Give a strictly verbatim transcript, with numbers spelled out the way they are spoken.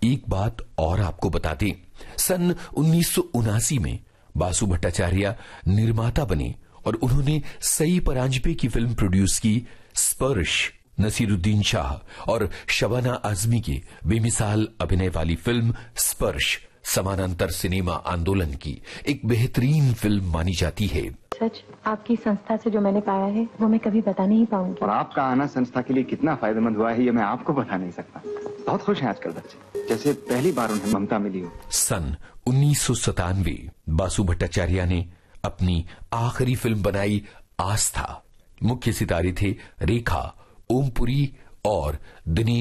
एक बात और आपको बता दें, सन उन्नीस सौ उनासी में बासु भट्टाचार्य निर्माता बने और उन्होंने सई परांजपे की फिल्म प्रोड्यूस की स्पर्श, नसीरुद्दीन शाह और शबाना आजमी की बेमिसाल अभिनय वाली फिल्म स्पर्श समानांतर सिनेमा आंदोलन की एक बेहतरीन फिल्म मानी जाती है। सच आपकी संस्था से जो मैंने पाया है वो मैं कभी बता नहीं पाऊंगी। और आपका आना संस्था के लिए कितना फायदेमंद हुआ है ये मैं आपको बता नहीं सकता। बहुत खुश हैं आजकल बच्चे, जैसे पहली बार उन्हें ममता मिली हो। सन उन्नीस सौ सतानवे बासु भट्टाचार्य ने अपनी आखिरी फिल्म बनाई आस्था। मुख्य सितारे थे रेखा, ओमपुरी और दिनेश